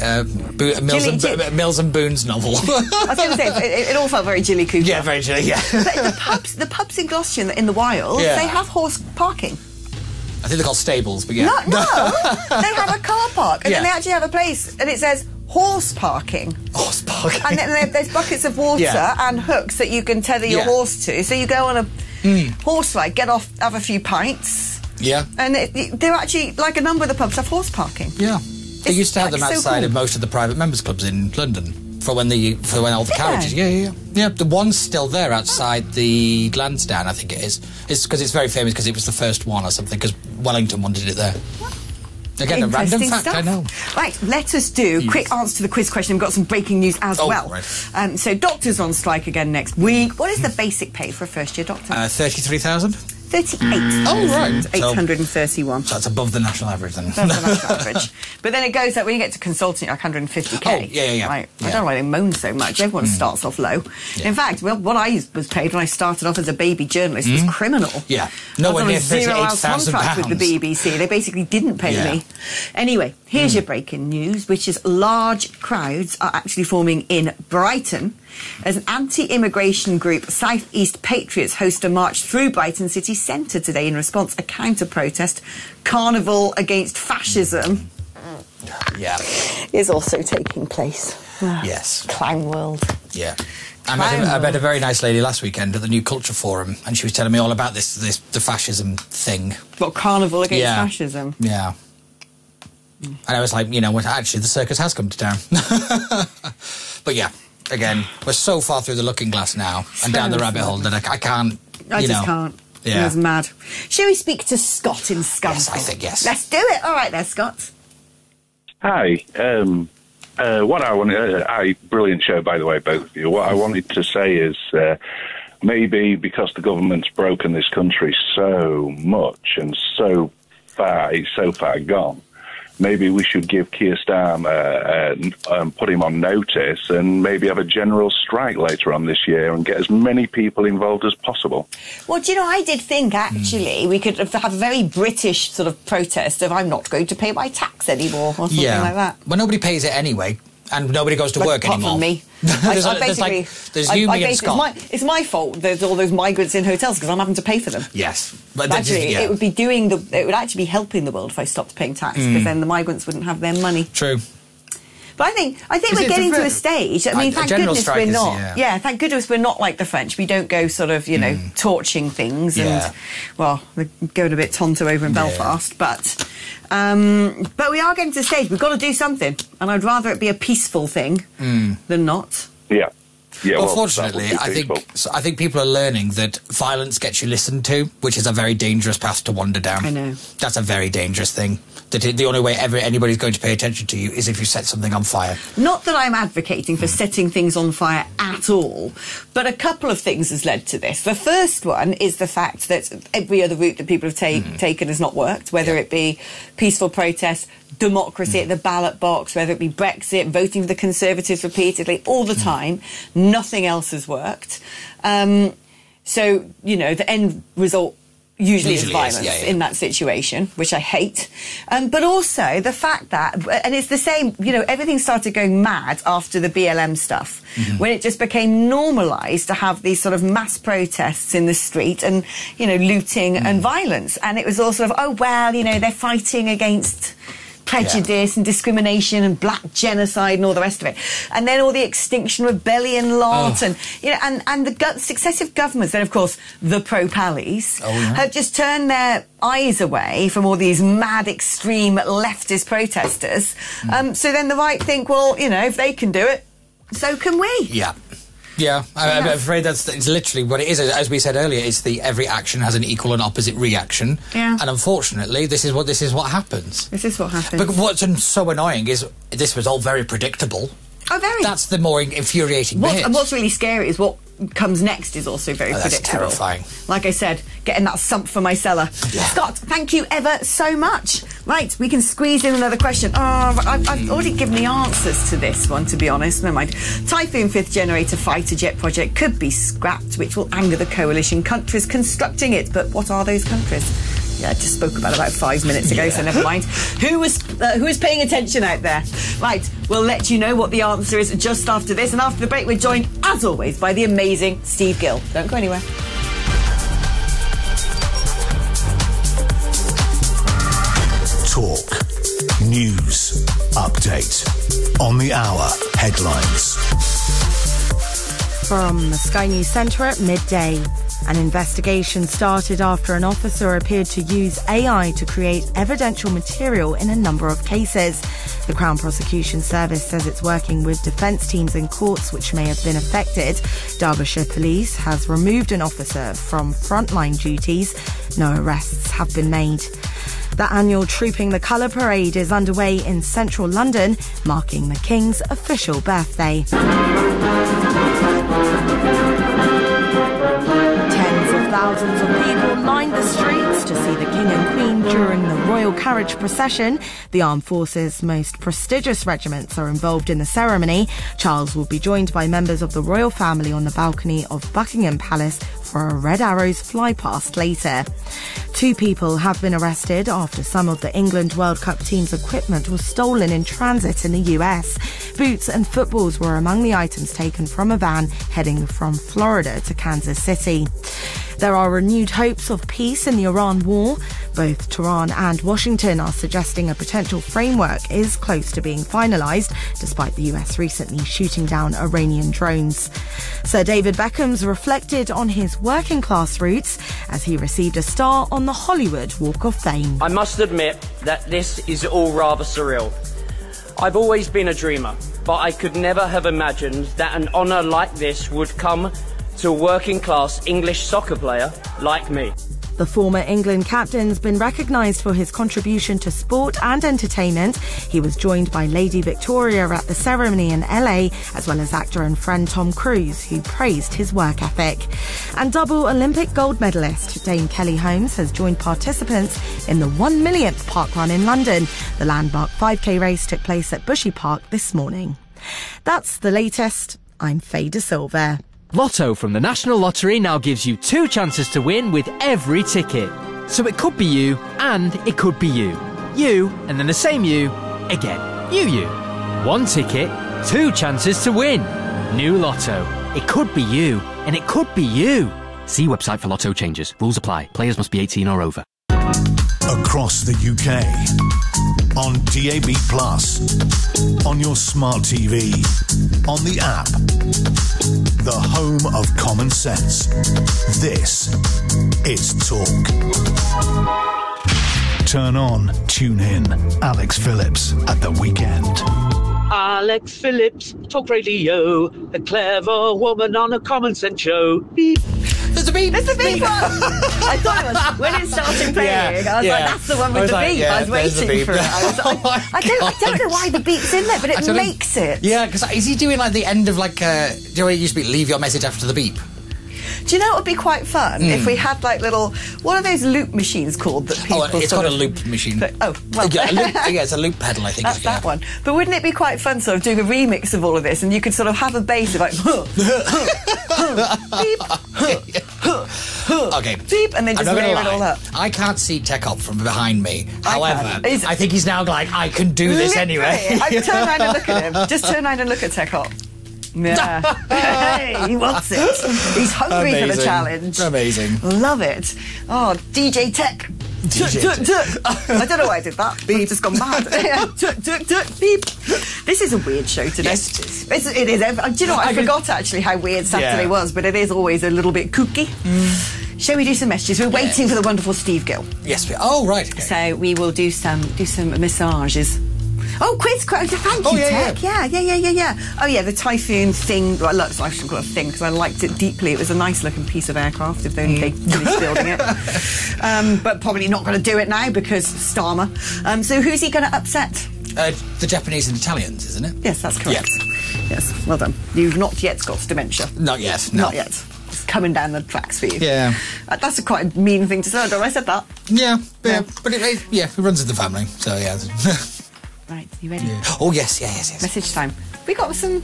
Mills and Boons novel. I was going to say it all felt very Jilly Cooper. Yeah, very Jilly. Yeah. But the pubs in Gloucestershire in the wild, they have horse parking. I think they're called stables, but yeah. No, they have a car park, and then they actually have a place, and it says horse parking. Horse parking. And then there's buckets of water and hooks that you can tether your horse to. So you go on a horse ride, get off, have a few pints. Yeah. And they're actually, like a number of the pubs have horse parking. Yeah. They used to have them outside of most of the private members' clubs in London. For when all the carriages, yeah. The one's still there outside the Lansdowne, I think it is. It's because it's very famous because it was the first one or something. Because Wellington wanted it there. Again, a random fact, stuff. I know. Right, let us do a quick answer to the quiz question. We've got some breaking news as well. Right. So doctors on strike again next week. What is the basic pay for a first-year doctor? 33,000. 38. Oh, right. 831. So that's above the national average, then. Above the national average. But then it goes up when you get to consulting, like 150k. Oh, yeah. Right. I don't know why they moan so much. Everyone starts off low. Yeah. In fact, what I was paid when I started off as a baby journalist was criminal. Yeah. Nowhere near £38,000. Contract with the BBC. They basically didn't pay me. Anyway, here's your breaking news, which is large crowds are actually forming in Brighton as an anti-immigration group, South East Patriots, host a march through Brighton city centre today in response a counter-protest. Carnival against fascism is also taking place. Yes. Clown world. Yeah. I met a very nice lady last weekend at the New Culture Forum, and she was telling me all about the fascism thing. What, carnival against fascism? Yeah. And I was like, actually, the circus has come to town. But yeah. Again, we're so far through the looking glass now and down the rabbit hole that I can't. I just can't. Yeah. It was mad. Shall we speak to Scott in Scunthorpe? Yes, I think yes. Let's do it. All right, there, Scott. Hi. What I wanted, brilliant show, by the way, both of you. What I wanted to say is maybe because the government's broken this country so much and so far gone, maybe we should give Keir Starmer, put him on notice and maybe have a general strike later on this year and get as many people involved as possible. Well, do you know, I did think, actually, we could have a very British sort of protest of I'm not going to pay my tax anymore or something like that. Well, nobody pays it anyway. And nobody goes to work anymore. Apart from me. There's you, me and Scott. It's my fault there's all those migrants in hotels because I'm having to pay for them. Yes. But actually, it would be it would actually be helping the world if I stopped paying tax because then the migrants wouldn't have their money. True. But I think we're getting to a stage. I mean, thank goodness we're not. Yeah, thank goodness we're not like the French. We don't go sort of, torching things and, well, we're going a bit tonto over in Belfast. But we are getting to a stage. We've got to do something, and I'd rather it be a peaceful thing than not. Yeah. Yeah, well, fortunately, I think people are learning that violence gets you listened to, which is a very dangerous path to wander down. I know. That's a very dangerous thing. That the only way anybody's going to pay attention to you is if you set something on fire. Not that I'm advocating for setting things on fire at all, but a couple of things has led to this. The first one is the fact that every other route that people have taken has not worked, whether it be peaceful protests, democracy at the ballot box, whether it be Brexit, voting for the Conservatives repeatedly, all the time. Nothing else has worked. So, the end result usually is violence in that situation, which I hate. But also the fact that, and it's the same, everything started going mad after the BLM stuff, when it just became normalised to have these sort of mass protests in the street and, looting and violence. And it was all sort of, oh, well, they're fighting against prejudice and discrimination and black genocide and all the rest of it, and then all the Extinction Rebellion lot, and the successive governments, then of course the pro-pallies, have just turned their eyes away from all these mad extreme leftist protesters. So then the right think, well, if they can do it, so can we. Yeah. Yeah, I'm afraid it's literally what it is. As we said earlier, it's every action has an equal and opposite reaction. Yeah. And unfortunately, this is what happens. This is what happens. But what's so annoying is this was all very predictable. Oh, very. That's the more infuriating bit. And what's really scary is what comes next is also very that's predictable. Terrifying. Like I said, getting that sump for my cellar. Yeah. Scott, thank you ever so much. Right, we can squeeze in another question. Oh, I've already given the answers to this one, to be honest. Never mind. Typhoon 5th generator fighter jet project could be scrapped, which will anger the coalition countries constructing it. But what are those countries? Yeah, I just spoke about 5 minutes ago, so never mind. Who is paying attention out there? Right, we'll let you know what the answer is just after this. And after the break, we're joined, as always, by the amazing Steve Gill. Don't go anywhere. Talk. News. Update. On the hour. Headlines. From the Sky News Centre at midday. An investigation started after an officer appeared to use AI to create evidential material in a number of cases. The Crown Prosecution Service says it's working with defence teams in courts which may have been affected. Derbyshire Police has removed an officer from frontline duties. No arrests have been made. The annual Trooping the Colour parade is underway in central London, marking the King's official birthday. Thousands of people lined the streets to see the King and Queen during the royal carriage procession. The Armed Forces' most prestigious regiments are involved in the ceremony. Charles will be joined by members of the royal family on the balcony of Buckingham Palace for a Red Arrows flypast later. 2 people have been arrested after some of the England World Cup team's equipment was stolen in transit in the US. Boots and footballs were among the items taken from a van heading from Florida to Kansas City. There are renewed hopes of peace in the Iran war. Both Tehran and Washington are suggesting a potential framework is close to being finalised, despite the US recently shooting down Iranian drones. Sir David Beckham's reflected on his working class roots as he received a star on the Hollywood Walk of Fame. I must admit that this is all rather surreal. I've always been a dreamer, but I could never have imagined that an honour like this would come to a working-class English soccer player like me. The former England captain's been recognised for his contribution to sport and entertainment. He was joined by Lady Victoria at the ceremony in LA, as well as actor and friend Tom Cruise, who praised his work ethic. And double Olympic gold medalist Dame Kelly Holmes has joined participants in the 1 millionth park run in London. The landmark 5k race took place at Bushy Park this morning. That's the latest. I'm Faye De Silva. Lotto from the National Lottery now gives you 2 chances to win with every ticket. So it could be you, and it could be you. You, and then the same you, again. You. 1 ticket, 2 chances to win. New Lotto. It could be you, and it could be you. See website for Lotto changes. Rules apply. Players must be 18 or over. Across the UK. On DAB+, on your smart TV, on the app, the home of common sense. This is Talk. Turn on, tune in. Alex Phillips at the weekend. Alex Phillips, Talk Radio, a clever woman on a common sense show. Beep. There's a beep. There's a beep one. I thought it was when it started playing. I was like, that's the one with the beep. I was waiting for it. I don't know why the beep's in there, but it makes it. Yeah, because is he doing like the end of like? Do you know when it used to be leave your message after the beep? Do you know what would be quite fun if we had like little, what are those loop machines called that people? Oh, it's got a loop machine. Well, it's a loop pedal, I think. That's that one. But wouldn't it be quite fun, sort of doing a remix of all of this, and you could sort of have a bass of like, beep, okay, beep, and then just layer it all up. I can't see Tekop from behind me. However, I think he's now like, I can do this anyway. I turn around and look at him. Just turn around and look at Tekop. Yeah. Hey, he wants it. He's hungry for the challenge. Amazing. Love it. Oh, DJ Tech. I don't know why I did that. Beep. I've just gone mad. Beep. This is a weird show today. Yes, it is. It is. Do you know what? I forgot actually how weird Saturday was, but it is always a little bit kooky. Shall we do some messages? We're waiting for the wonderful Steve Gill. Yes, we are. Oh, right. Okay. So we will do some massages. Oh, quiz quote. Thank you, Tech. Yeah. Oh, yeah, the Typhoon thing. Well, look, I should call it a thing because I liked it deeply. It was a nice-looking piece of aircraft if only they finished building it. But probably not going to do it now because Starmer. So who's he going to upset? The Japanese and Italians, isn't it? Yes, that's correct. Yes, well done. You've not yet got dementia. Not yet, no. Not yet. It's coming down the tracks for you. Yeah. That's quite a mean thing to say. I said that. Yeah. But it runs in the family, so yeah. Right, you ready? Yeah. Oh, yes. Message time. We got some...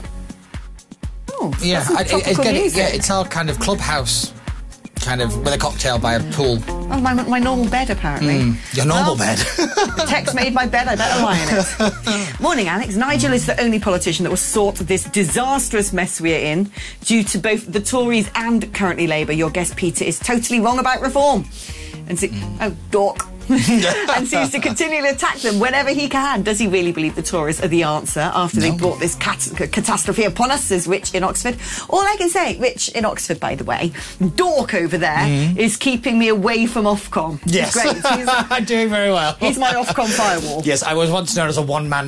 Oh, yeah. Music. It's our kind of clubhouse, kind of with a cocktail by a pool. Oh, my normal bed, apparently. Your normal bed. The text made my bed, I better lie in it. Morning, Alex. Nigel is the only politician that will sort this disastrous mess we're in due to both the Tories and currently Labour. Your guest, Peter, is totally wrong about reform. And oh, dork. And seems to continually attack them whenever he can. Does he really believe the Tories are the answer after they brought this catastrophe upon us, says Rich in Oxford? All I can say, Rich in Oxford, by the way, dork over there is keeping me away from Ofcom. Yes. He's great. I'm doing very well. He's my Ofcom firewall. Yes, I was once known as a one-man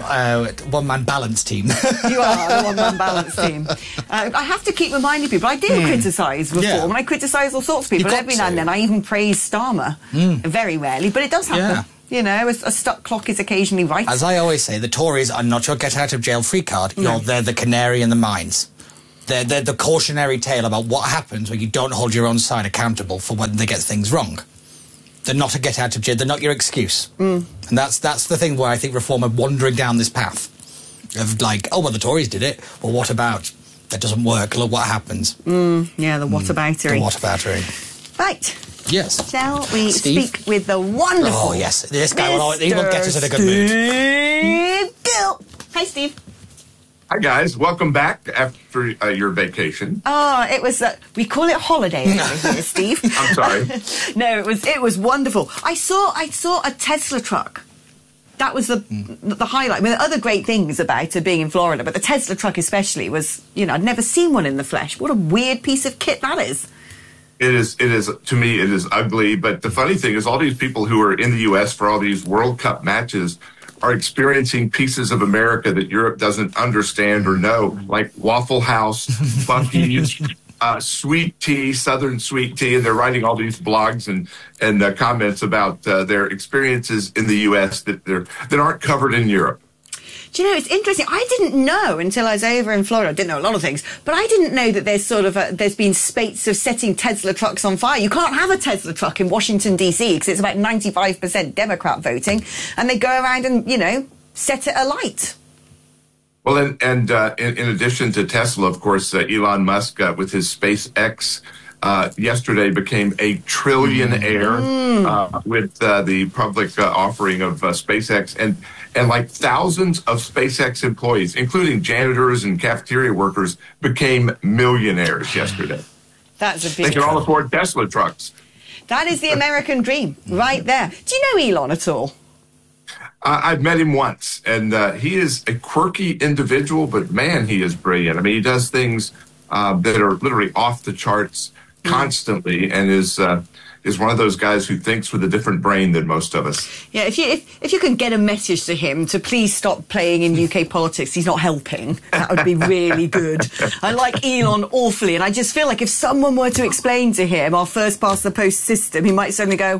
balance team. You are a one-man balance team. I have to keep reminding people, I do criticise reform, and I criticise all sorts of people. Every now and then I even praise Starmer. Very rarely, but it does happen. You know, a stuck clock is occasionally right. As I always say, the Tories are not your get-out-of-jail-free card. They're the canary in the mines. They're the cautionary tale about what happens when you don't hold your own side accountable for when they get things wrong. They're not a get-out-of-jail. They're not your excuse. And that's the thing where I think Reform are wandering down this path of like, oh, well, the Tories did it. Well, what about? That doesn't work. Look what happens. Yeah, the whataboutery. The whataboutery. Right. Yes. Shall we Steve? speak with the wonderful... Oh, yes. This guy will get us in a good mood. Steve Gill. Hi, Steve. Hi, guys. Welcome back after your vacation. Oh, it was... we call it holiday over here, Steve. I'm sorry. No, it was wonderful. I saw a Tesla truck. That was the highlight. I mean, there are other great things about it being in Florida, but the Tesla truck especially was, I'd never seen one in the flesh. What a weird piece of kit that is. It is, to me, it is ugly. But the funny thing is all these people who are in the U.S. for all these World Cup matches are experiencing pieces of America that Europe doesn't understand or know, like Waffle House, Buc-ee's, sweet tea, Southern sweet tea. And they're writing all these blogs and comments about their experiences in the U.S. that aren't covered in Europe. Do you know, it's interesting. I didn't know until I was over in Florida. I didn't know a lot of things, but I didn't know that there's been spates of setting Tesla trucks on fire. You can't have a Tesla truck in Washington, D.C. because it's about 95% Democrat voting, and they go around and, set it alight. Well, and in addition to Tesla, of course, Elon Musk with his SpaceX yesterday became a trillionaire with the public offering of SpaceX, and like thousands of SpaceX employees, including janitors and cafeteria workers, became millionaires yesterday. That's a big... They can all afford Tesla trucks. That is the American dream, right there. Do you know Elon at all? I've met him once, and he is a quirky individual, but man, he is brilliant. I mean, he does things that are literally off the charts constantly, and is one of those guys who thinks with a different brain than most of us. Yeah, if you can get a message to him to please stop playing in UK politics, he's not helping. That would be really good. I like Elon awfully, and I just feel like if someone were to explain to him our first past the post system, he might suddenly go,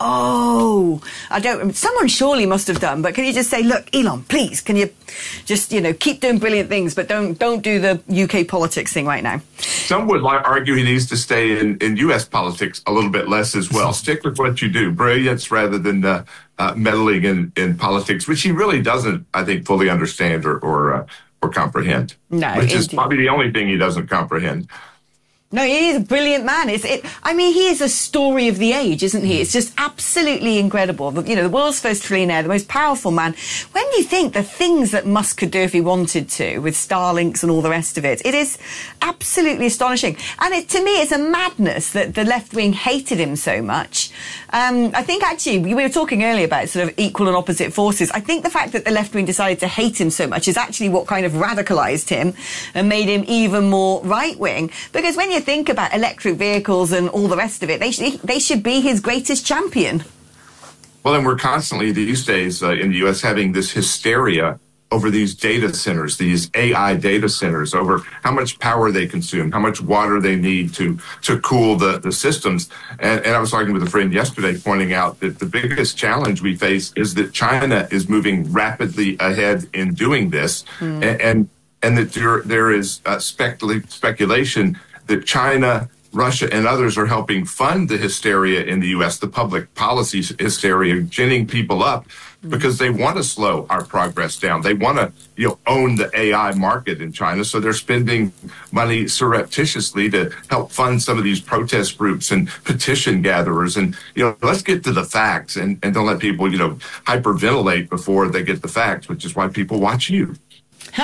oh, someone surely must have done, but can you just say, look, Elon, please, can you just, keep doing brilliant things, but don't do the UK politics thing right now. Some would argue he needs to stay in U.S. politics a little bit less as well. Stick with what you do, brilliance rather than meddling in politics, which he really doesn't, I think, fully understand or comprehend. No, which is probably the only thing he doesn't comprehend. No, he is a brilliant man. He is a story of the age, isn't he? It's just absolutely incredible. The world's first trillionaire, the most powerful man. When you think the things that Musk could do if he wanted to, with Starlinks and all the rest of it, it is absolutely astonishing. And to me, it's a madness that the left wing hated him so much. I think actually, we were talking earlier about sort of equal and opposite forces. I think the fact that the left wing decided to hate him so much is actually what kind of radicalised him and made him even more right wing. Because when you think about electric vehicles and all the rest of it, they should be his greatest champion. Well, and we're constantly these days in the U.S. having this hysteria over these data centers, these AI data centers, over how much power they consume, how much water they need to cool the systems. And I was talking with a friend yesterday pointing out that the biggest challenge we face is that China is moving rapidly ahead in doing this. And that there is speculation that China, Russia, and others are helping fund the hysteria in the U.S., the public policy hysteria, ginning people up because they want to slow our progress down. They want to, own the AI market in China. So they're spending money surreptitiously to help fund some of these protest groups and petition gatherers. And, let's get to the facts and don't let people, hyperventilate before they get the facts, which is why people watch you. We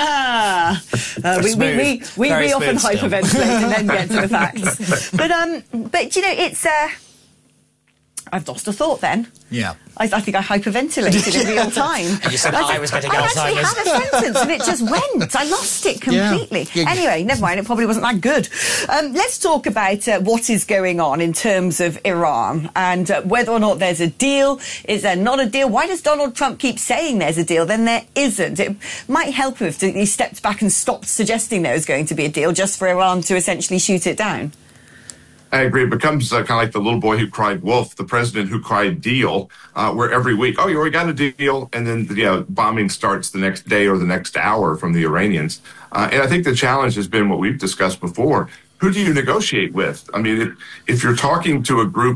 often hyperventilate and then get to the facts. But it's I've lost a thought then. Yeah. I think I hyperventilated in real time. You said I was getting Alzheimer's. I actually had a sentence and it just went. I lost it completely. Yeah. Anyway, never mind. It probably wasn't that good. Let's talk about what is going on in terms of Iran and whether or not there's a deal. Is there not a deal? Why does Donald Trump keep saying there's a deal? Then there isn't. It might help if he stepped back and stopped suggesting there was going to be a deal just for Iran to essentially shoot it down. I agree. It becomes kind of like the little boy who cried wolf, the president who cried deal, where every week, you already got a deal, and then bombing starts the next day or the next hour from the Iranians. And I think the challenge has been what we've discussed before. Who do you negotiate with? I mean, if you're talking to a group